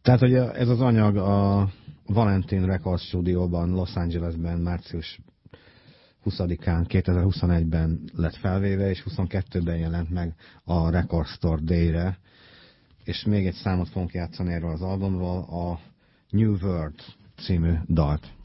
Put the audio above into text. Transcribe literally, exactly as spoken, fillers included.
Tehát, hogy ez az anyag a Valentin Records stúdióban, Los Angelesben március huszadikán kétezer-huszonegyben lett felvéve, és huszonkettőben jelent meg a Record Store Day-re. És még egy számot fogunk játszani erről az albumról, a New World című dalt.